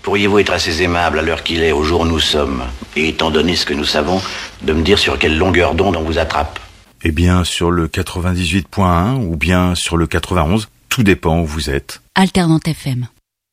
Pourriez-vous être assez aimable à l'heure qu'il est, au jour où nous sommes, et étant donné ce que nous savons, de me dire sur quelle longueur d'onde on vous attrape? Eh bien, sur le 98.1 ou bien sur le 91, tout dépend où vous êtes. Alternante FM.